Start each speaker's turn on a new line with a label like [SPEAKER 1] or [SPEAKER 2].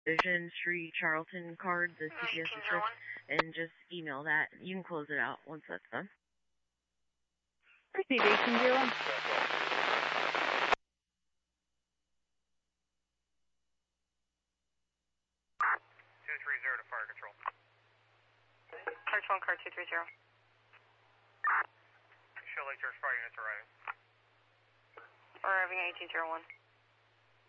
[SPEAKER 1] Vision Street Charlton card, the CPS assist, and just email that. You can close it out once that's done.
[SPEAKER 2] Receive 1801.
[SPEAKER 3] 230 to fire control.
[SPEAKER 4] Car 1, car 230.
[SPEAKER 3] Show Lake Church fire units arriving.
[SPEAKER 4] Arriving at 1801.